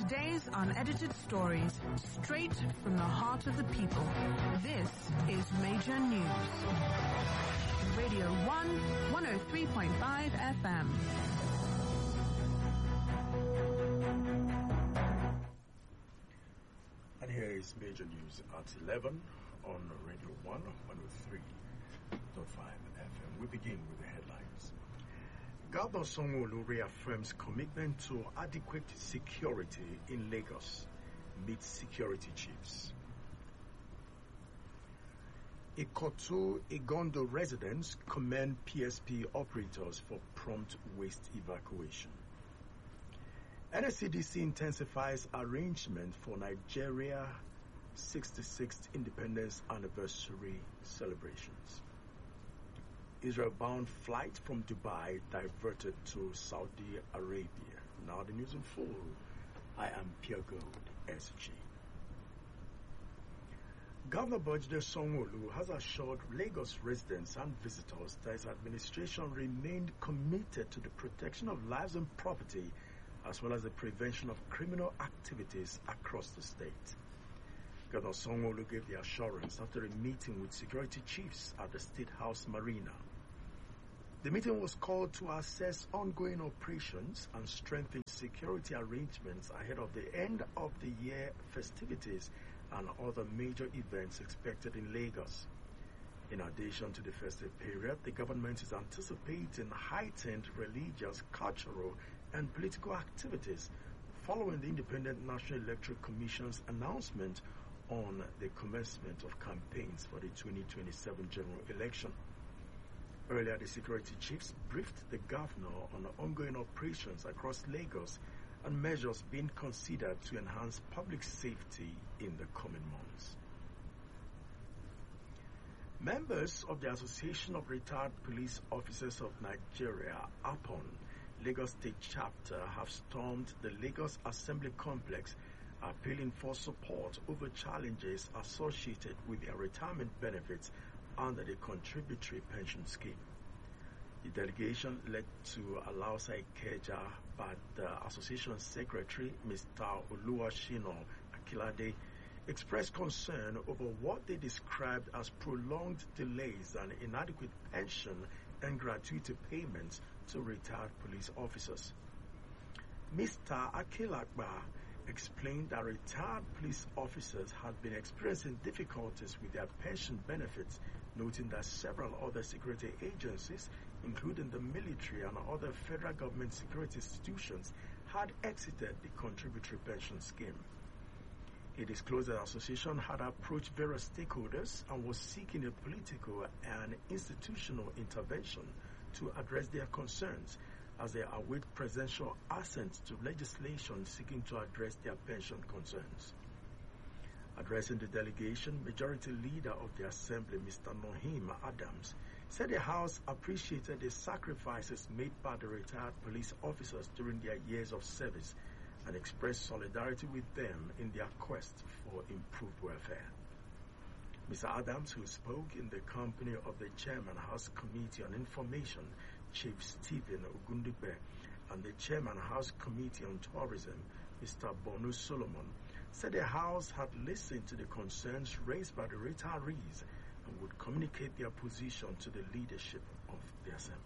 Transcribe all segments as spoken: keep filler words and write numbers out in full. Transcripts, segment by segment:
Today's unedited stories, straight from the heart of the people. This is Major News. Radio one, one oh three point five F M. And here is Major News at eleven on Radio one, one oh three point five F M. We begin with the headlines. Governor Sanwo-Olu reaffirms commitment to adequate security in Lagos, meets security chiefs. Ikotu Igondo residents commend P S P operators for prompt waste evacuation. N S C D C intensifies arrangement for Nigeria sixty-sixth Independence Anniversary celebrations. Israel-bound flight from Dubai diverted to Saudi Arabia. Now the news in full. I am Pierre Gold, S G. Governor Babajide Sanwo-Olu has assured Lagos residents and visitors that his administration remained committed to the protection of lives and property, as well as the prevention of criminal activities across the state. Governor Sanwo-Olu gave the assurance after a meeting with security chiefs at the State House Marina. The meeting was called to assess ongoing operations and strengthen security arrangements ahead of the end of the year festivities and other major events expected in Lagos. In addition to the festive period, the government is anticipating heightened religious, cultural, and political activities following the Independent National Electoral Commission's announcement on the commencement of campaigns for the twenty twenty-seven general election. Earlier, the security chiefs briefed the governor on the ongoing operations across Lagos and measures being considered to enhance public safety in the coming months. Members of the Association of Retired Police Officers of Nigeria, A P O N, Lagos State Chapter, have stormed the Lagos Assembly Complex, appealing for support over challenges associated with their retirement benefits under the contributory pension scheme. The delegation led to Alausa Ikeja by the Association Secretary, Mister Oluwashino Akilade, expressed concern over what they described as prolonged delays and inadequate pension and gratuity payments to retired police officers. Mister Akilagba explained that retired police officers had been experiencing difficulties with their pension benefits, noting that several other security agencies, including the military and other federal government security institutions, had exited the contributory pension scheme. He disclosed that the association had approached various stakeholders and was seeking a political and institutional intervention to address their concerns as they await presidential assent to legislation seeking to address their pension concerns. Addressing the delegation, Majority Leader of the Assembly, Mister Nohim Adams, said the House appreciated the sacrifices made by the retired police officers during their years of service and expressed solidarity with them in their quest for improved welfare. Mister Adams, who spoke in the company of the Chairman House Committee on Information, Chief Stephen Ogundigbe, and the Chairman House Committee on Tourism, Mister Bonu Solomon, said the House had listened to the concerns raised by the retirees and would communicate their position to the leadership of the Assembly.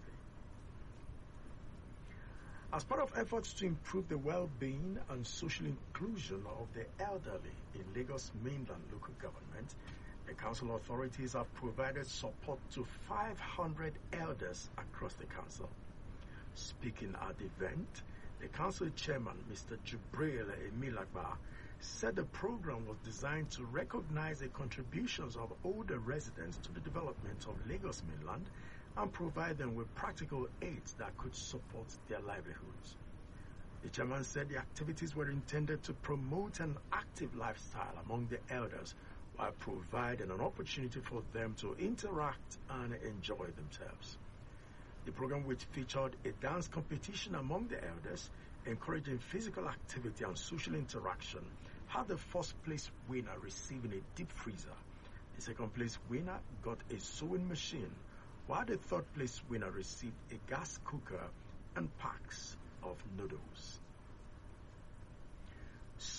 As part of efforts to improve the well-being and social inclusion of the elderly in Lagos mainland local government, the council authorities have provided support to five hundred elders across the council. Speaking at the event, the council chairman, Mister Jubril Emilagba, said the program was designed to recognize the contributions of older residents to the development of Lagos mainland and provide them with practical aids that could support their livelihoods. The chairman said the activities were intended to promote an active lifestyle among the elders while providing an opportunity for them to interact and enjoy themselves. The program, which featured a dance competition among the elders, encouraging physical activity and social interaction, had the first place winner receiving a deep freezer. The second place winner got a sewing machine, while the third place winner received a gas cooker and packs of noodles.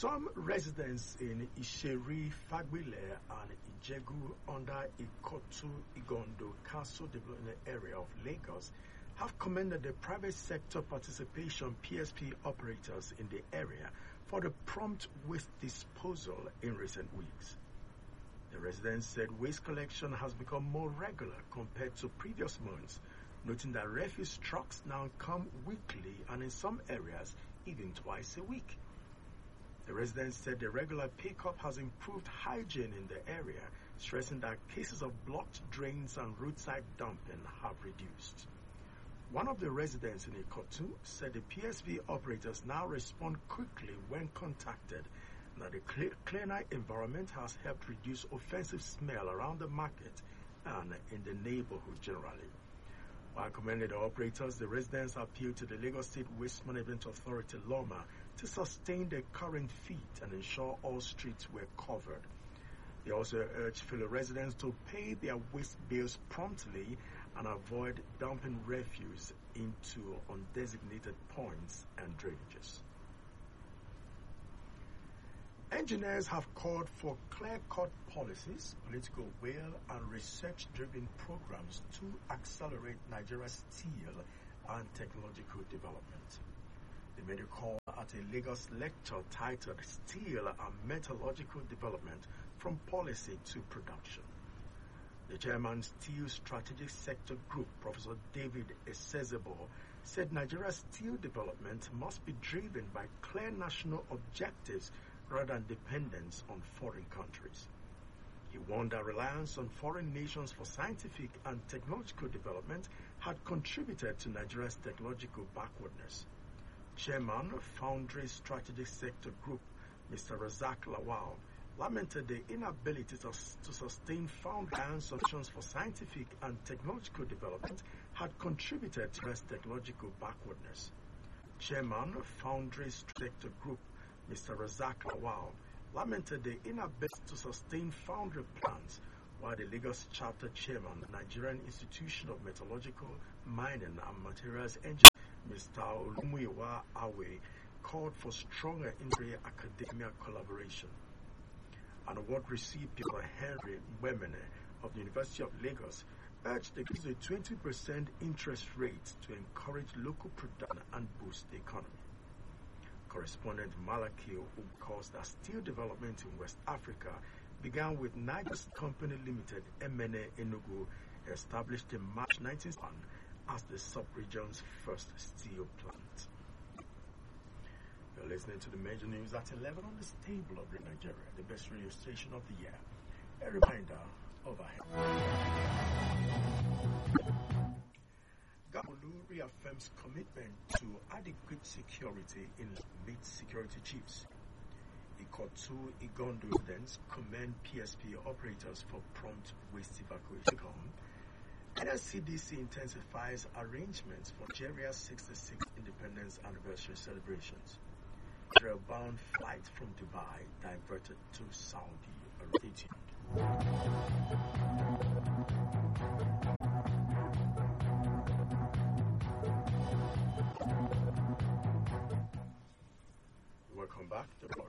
Some residents in Isheri, Fagbile, and Ijegu under Ikotu Igondo Council Development Area of Lagos have commended the private sector participation P S P operators in the area for the prompt waste disposal in recent weeks. The residents said waste collection has become more regular compared to previous months, noting that refuse trucks now come weekly and in some areas even twice a week. The residents said the regular pickup has improved hygiene in the area, stressing that cases of blocked drains and roadside dumping have reduced. One of the residents in Ikotu said the P S V operators now respond quickly when contacted, and that the cleaner environment has helped reduce offensive smell around the market and in the neighborhood generally. While commending the operators, the residents appealed to the Lagos State Waste Management Authority LOMA to sustain the current feat and ensure all streets were covered. They also urged fellow residents to pay their waste bills promptly and avoid dumping refuse into undesignated points and drainages. Engineers have called for clear-cut policies, political will, and research-driven programs to accelerate Nigeria's steel and technological development. They made a call at a Lagos lecture titled Steel and Metallurgical Development from Policy to Production. The chairman, Steel Strategic Sector Group, Professor David Esezebo, said Nigeria's steel development must be driven by clear national objectives rather than dependence on foreign countries. He warned that reliance on foreign nations for scientific and technological development had contributed to Nigeria's technological backwardness. Chairman of Foundry Strategic Sector Group, Mister Razak Lawal, lamented the inability to, to sustain foundry solutions for scientific and technological development had contributed to Nigeria's technological backwardness. Chairman of Foundry Sector Group, Mister Razak Lawal, lamented the inability to sustain foundry plans, while the Lagos chapter chairman, Nigerian Institution of Metallurgical, Mining and Materials Engineering, Mister Olumuyiwa Awe, called for stronger inter-academia collaboration. An award recipient, Henry Wemene of the University of Lagos, urged the use of a twenty percent interest rate to encourage local production and boost the economy. Correspondent Malaki calls that steel development in West Africa began with Niger's Company Limited, M N A Enugu, established in March nineteen seventy-one as the sub-region's first steel plant. You're listening to the major news at eleven on the stable of Nigeria, the best radio station of the year. A reminder, overhead. Gabolu reaffirms commitment to adequate security in meet security chiefs. Ikotu Igondo residents commend P S P operators for prompt waste evacuation. N S C D C intensifies arrangements for Nigeria's sixty-sixth Independence Anniversary celebrations. Israel-bound flight from Dubai diverted to Saudi Arabia. Welcome back to Boris.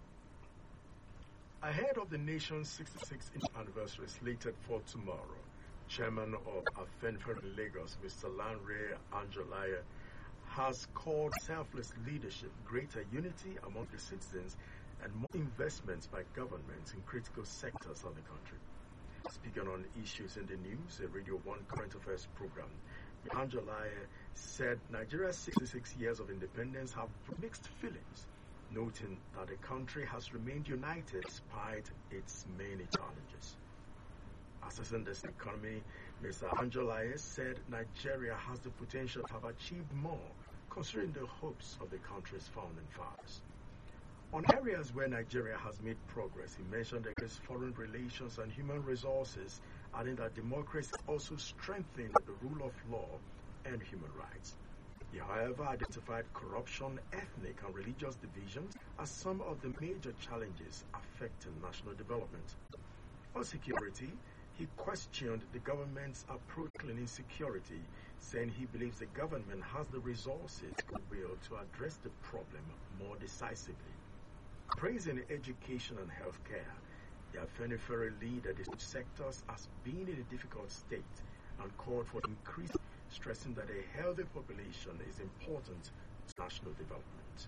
Ahead of the nation's sixty-sixth anniversary slated for tomorrow, Chairman of Afenifere Lagos, Mister Lanre Angelaya, has called selfless leadership, greater unity among the citizens, and more investments by governments in critical sectors of the country. Speaking on issues in the news, a Radio one current affairs program, Angelaya said Nigeria's sixty-six years of independence have mixed feelings, noting that the country has remained united despite its many challenges. Assessing the economy, Mister Angelaya said Nigeria has the potential to have achieved more, considering the hopes of the country's founding fathers. On areas where Nigeria has made progress, he mentioned against foreign relations and human resources, adding that democracy also strengthened the rule of law and human rights. He, however, identified corruption, ethnic and religious divisions as some of the major challenges affecting national development. On security, he questioned the government's approach to insecurity, saying he believes the government has the resources and will to address the problem more decisively. Praising education and healthcare, the Afenifere leader the sectors as being in a difficult state and called for increase, stressing that a healthy population is important to national development.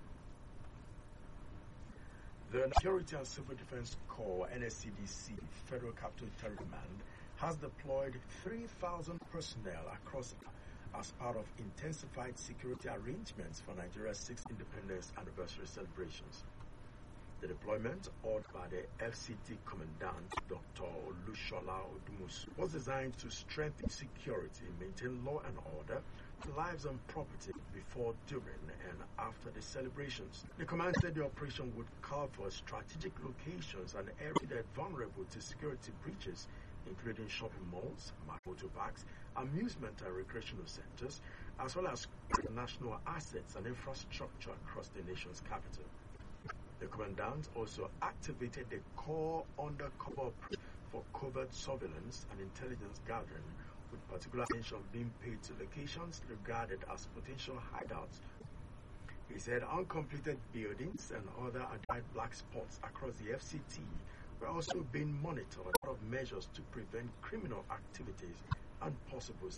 The Security and Civil Defense Corps, N S C D C, Federal Capital Territory Command, has deployed three thousand personnel across as part of intensified security arrangements for Nigeria's sixth independence anniversary celebrations. The deployment, ordered by the F C T Commandant, Doctor Olushola Odumus, was designed to strengthen security, maintain law and order, lives and property before, during, and after the celebrations. The command said the operation would cover strategic locations and areas that are vulnerable to security breaches, including shopping malls, motor parks, amusement and recreational centers, as well as national assets and infrastructure across the nation's capital. The commandant also activated the core undercover for covert surveillance and intelligence gathering, with particular attention being paid to locations regarded as potential hideouts. He said uncompleted buildings and other identified black spots across the F C T were also being monitored as part of measures to prevent criminal activities and possible